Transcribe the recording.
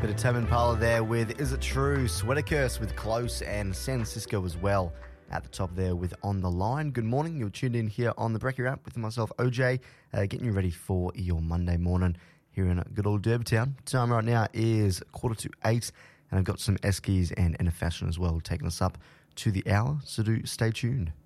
Bit of Tame Impala there with Is It True, Sweater Curse with Close, and San Cisco as well at the top there with On The Line. Good morning, you're tuned in here on the Breaker app with myself, OJ, getting you ready for your Monday morning here in good old Derbytown. Time right now is 7:45, and I've got some Eskies and Inner Fashion as well taking us up to the hour, so do stay tuned.